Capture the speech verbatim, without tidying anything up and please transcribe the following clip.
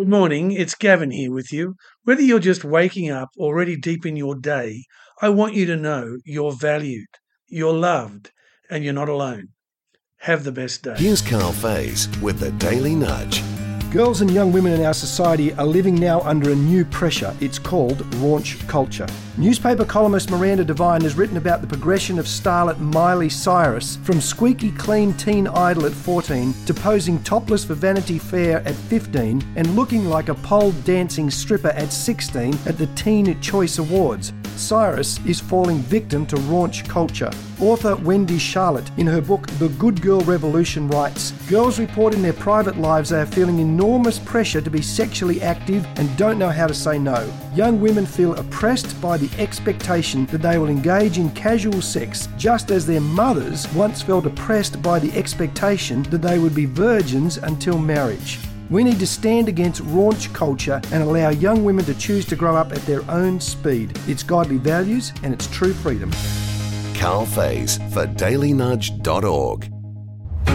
Good morning, it's Gavin here with you. Whether you're just waking up or already deep in your day, I want you to know you're valued, you're loved, and you're not alone. Have the best day. Here's Carl Faze with the Daily Nudge. Girls and young women in our society are living now under a new pressure. It's called raunch culture. Newspaper columnist Miranda Devine has written about the progression of starlet Miley Cyrus from squeaky clean teen idol at fourteen to posing topless for Vanity Fair at fifteen and looking like a pole dancing stripper at sixteen at the Teen Choice Awards. Cyrus is falling victim to raunch culture. Author Wendy Charlotte, in her book The Good Girl Revolution, writes, "Girls report in their private lives they are feeling enormous pressure to be sexually active and don't know how to say no. Young women feel oppressed by the expectation that they will engage in casual sex, just as their mothers once felt oppressed by the expectation that they would be virgins until marriage." We need to stand against raunch culture and allow young women to choose to grow up at their own speed. It's godly values and it's true freedom. Carl Faze for daily nudge dot org.